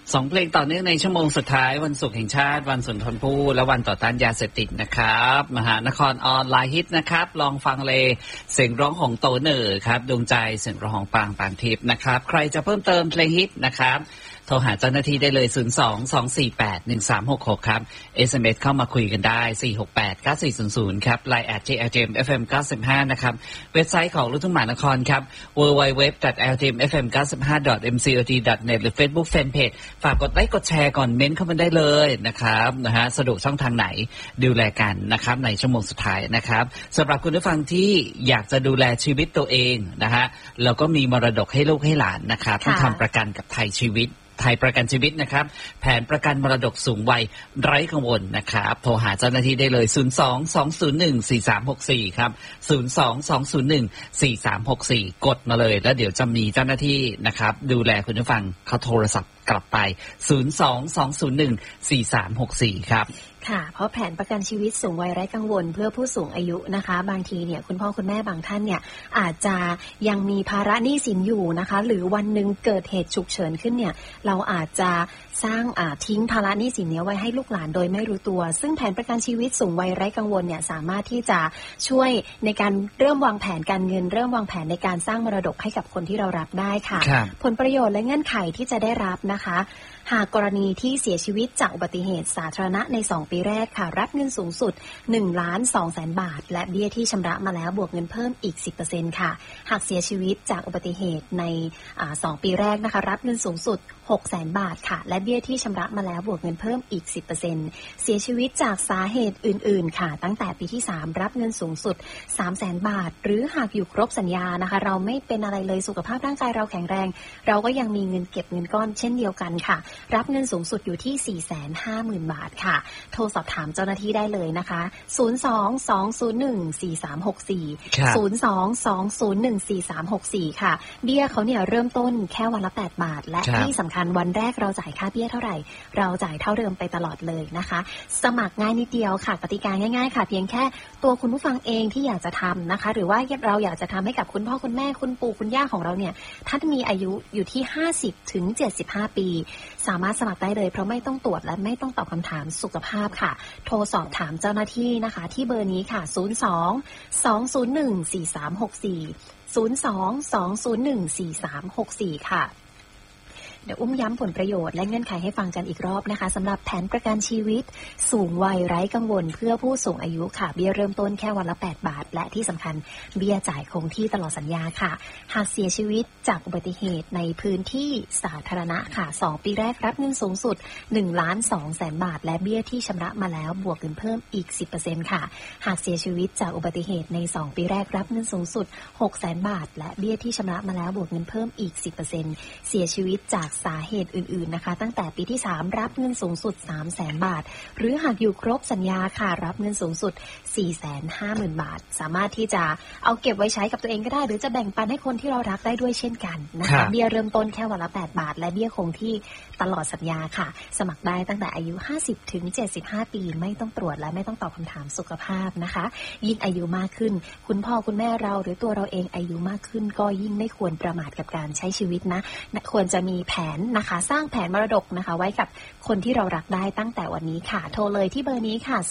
2 เพลงต่อเนื่องในชั่วโมงสุดท้ายวันศุกร์แห่งชาติวันสุนทรภู่และวันต่อต้านยาเสพติดนะครับมหานครออนไลน์ฮิตนะครับลองฟังเลยเสียงร้องของโตเหน่อครับดวงใจเสียงร้องของปางปานทิพย์นะครับใครจะเพิ่มเติมเพลงฮิตนะครับโทรหาเจ้าหน้าที่ได้เลย 02-248-1366 ครับ SMS เข้ามาคุยกันได้ 468-9400 ครับ Line @JLJMFM95 นะครับเว็บไซต์ของลูกทุ่งมหานครครับ www.ljmfm95.mcot.net หรือ Facebook Fanpage ฝากกดไลค์กดแชร์ก่อนเม้นเข้ามาได้เลยนะครับนะฮะสะดวกช่องทางไหนดูแลกันนะครับในชั่วโมงสุดท้ายนะครับสำหรับคุณผู้ฟังที่อยากจะดูแลชีวิตตัวเองนะฮะแล้วก็มีมรดกให้ลูกให้หลานนะครับที่ทำประกันกับไทยชีวิตไทยประกันชีวิตนะครับแผนประกันมรดกสูงวัยไร้กังวลนะครับโทรหาเจ้าหน้าที่ได้เลย 02-201-4364 ครับ 02-201-4364 กดมาเลยแล้วเดี๋ยวจะมีเจ้าหน้าที่นะครับดูแลคุณผู้ฟังเขาโทรศัพท์กลับไป 02-201-4364 ครับค่ะเพราะแผนประกันชีวิตสูงวัยไร้กังวลเพื่อผู้สูงอายุนะคะบางทีเนี่ยคุณพ่อคุณแม่บางท่านเนี่ยอาจจะยังมีภาระหนี้สินอยู่นะคะหรือวันหนึ่งเกิดเหตุฉุกเฉินขึ้นเนี่ยเราอาจจะสร้างทิ้งภาระหนี้สินนี้ไว้ให้ลูกหลานโดยไม่รู้ตัวซึ่งแผนประกันชีวิตสูงวัยไร้กังวลเนี่ยสามารถที่จะช่วยในการเริ่มวางแผนการเงินเริ่มวางแผนในการสร้างมรดกให้กับคนที่เรารักได้ค่ะผลประโยชน์และเงื่อนไขที่จะได้รับนะคะหากกรณีที่เสียชีวิตจากอุบัติเหตุสาธารณะใน2ปีแรกค่ะรับเงินสูงสุด 1,200,000 บาทและเบี้ยที่ชำระมาแล้วบวกเงินเพิ่มอีก 10% ค่ะหากเสียชีวิตจากอุบัติเหตุใน2ปีแรกนะคะรับเงินสูงสุด 600,000 บาทค่ะและเบี้ยที่ชำระมาแล้วบวกเงินเพิ่มอีก 10% เสียชีวิตจากสาเหตุอื่นๆค่ะตั้งแต่ปีที่3รับเงินสูงสุด 300,000 บาทหรือหากอยู่ครบสัญญานะคะเราไม่เป็นอะไรเลยสุขภาพร่างกายเราแข็งแรงเราก็ยังมีเงินเก็บเงินก้อนเช่นเดียวกันค่ะรับเงินสูงสุดอยู่ที่ 450,000 บาทค่ะโทรสอบถามเจ้าหน้าที่ได้เลยนะคะ 02-201-4364 02-201-4364 ค่ะเบี้ยเขาเนี่ยเริ่มต้นแค่วันละ8 บาทและที่สำคัญวันแรกเราจ่ายค่าเบี้ยเท่าไหร่เราจ่ายเท่าเดิมไปตลอดเลยนะคะสมัครง่ายนิดเดียวค่ะกติกาง่ายๆค่ะเพียงแค่ตัวคุณผู้ฟังเองที่อยากจะทำนะคะหรือว่าเราอยากจะทำให้กับคุณพ่อคุณแม่คุณปู่คุณย่าของเราเนี่ยท่านมีอายุอยู่ที่ 50-75 ปีสามารถสมัครได้เลยเพราะไม่ต้องตรวจและไม่ต้องตอบคำถามสุขภาพค่ะโทรสอบถามเจ้าหน้าที่นะคะที่เบอร์นี้ค่ะ 02-201-4364 02-201-4364 ค่ะเดี๋ยวอุ้มย้ำผลประโยชน์และเงื่อนไขให้ฟังกันอีกรอบนะคะสำหรับแผนประกันชีวิตสูงวัยไร้กังวลเพื่อผู้สูงอายุค่ะเบี้ยเริ่มต้นแค่วันละ8 บาทและที่สำคัญเบี้ยจ่ายคงที่ตลอดสัญญาค่ะหากเสียชีวิตจากอุบัติเหตุในพื้นที่สาธารณะค่ะ2ปีแรกรับเงินสูงสุด 1,200,000 บาทและเบี้ยที่ชำระมาแล้วบวกเงินเพิ่มอีก 10% ค่ะหากเสียชีวิตจากอุบัติเหตุใน2ปีแรกรับเงินสูงสุด 600,000 บาทและเบี้ยที่ชำระมาแล้วบวกเงินเพิ่มอีก 10% เสียชีวิตจากสาเหตุอื่นๆนะคะตั้งแต่ปีที่3รับเงินสูงสุด 300,000 บาทหรือหากอยู่ครบสัญญาค่ะรับเงินสูงสุด 450,000 บาทสามารถที่จะเอาเก็บไว้ใช้กับตัวเองก็ได้หรือจะแบ่งปันให้คนที่เรารักได้ด้วยเช่นกันนะคะเบี้ยเริ่มต้นแค่วันละ8 บาทและเบี้ยคงที่ตลอดสัญญาค่ะสมัครได้ตั้งแต่อายุ 50-75 ปีไม่ต้องตรวจและไม่ต้องตอบคำถามสุขภาพนะคะยิ่งอายุมากขึ้นคุณพ่อคุณแม่เราหรือตัวเราเองอายุมากขึ้นก็ยิ่งไม่ควรประมาทกับการใช้ชีวิตนะควรจะมีแผนนะคะสร้างแผนมรดกนะคะไว้กับคนที่เรารักได้ตั้งแต่วันนี้ค่ะโทรเลยที่เบอร์นี้ค่ะ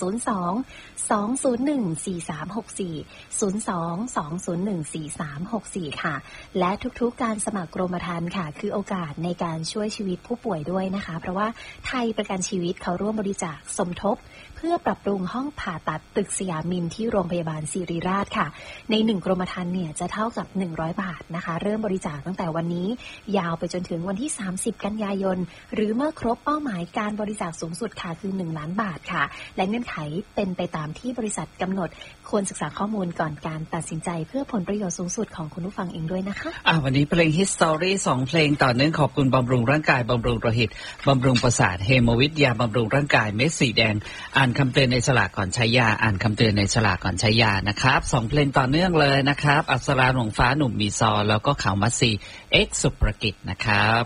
02-201-4364 02-201-4364 ค่ะและทุกๆการสมัครกรมธรรม์ค่ะคือโอกาสในการช่วยชีวิตผู้ป่วยด้วยนะคะเพราะว่าไทยประกันชีวิตเขาร่วมบริจาคสมทบเพื่อปรับปรุงห้องผ่าตัดตึกสยามมินที่โรงพยาบาลศิริราชค่ะใน1กรมธรรม์เนี่ยจะเท่ากับ100 บาทนะคะเริ่มบริจาคตั้งแต่วันนี้ยาวไปจนถึงวันที่30 กันยายนหรือเมื่อครบเป้าหมายการบริจาคสูงสุดค่ะคือ1 ล้านบาทค่ะและเงื่อนไขเป็นไปตามที่บริษัทกำหนดควรศึกษาข้อมูลก่อนการตัดสินใจเพื่อผลประโยชน์สูงสุดของคุณผู้ฟังเองด้วยนะคะวันนี้เพลง History 2 เพลงต่อเนื่องขอบคุณบำรุงร่างกายบำรุงโลหิตบำรุงประสาทเฮโมวิทยาบำรุงร่างกายเม็ดสีแดงอ่านคำเตือนในฉลากก่อนใช้ยาอ่านคำเตือนในฉลากก่อนใช้ยานะครับ2 เพลงต่อเนื่องเลยนะครับอัศราหลวงฟ้าหนุ่มมีซอแล้วก็ข่าวมัสซีเอ็กซ์สุประกิจนะครับ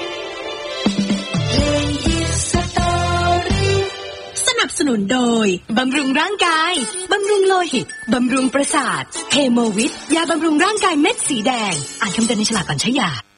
สนับสนุนโดยบำรุงร่างกายบำรุงโลหิตบำรุงประสาทเฮโมวิทยาบำรุงร่างกายเม็ดสีแดงอ่านคำเตือนในฉลากก่อนใช้ยา